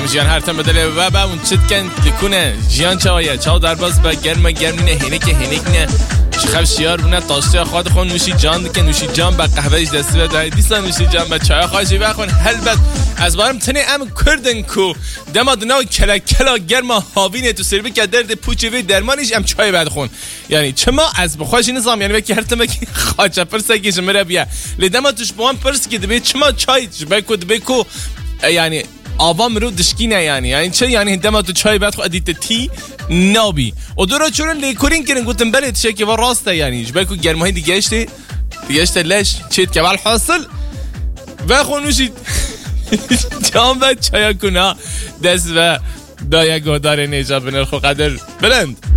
جیان هر تن بدله و با اون چت کن لکنه جیان چاویه چاو در باز با گرمه گرمینه هنک نه شخب شیار بونه تاشته خود خون نوشی جان که نوشی جان با قهوهش دستی به دای دیسا نوشی جان با چای خواهشی بخون هلبت از بارم تنه ام کردن کو دما دناو کلا گرما هاوینه تو سروی که درد پوچی وی درمانیش ام چای بعد خون یعنی چما از بخواش نظام یعنی که هر تم کی خاچا پرسه کی جمره بیا لدما توش بوام پرس کی دبی چما چای دبی کو یعنی آوام رو دشکینه یعنی چه یعنی دما تو چای بعد خو ادیت تی نابی و دورا چون لیکورین کردن گفتم بله چه که راسته یعنی بگو گرمای دیگه اشته لش چیت که حاصل و خونوشید جام و چای کنا دست و دایا گودار نیجا بنرخو قدر بلند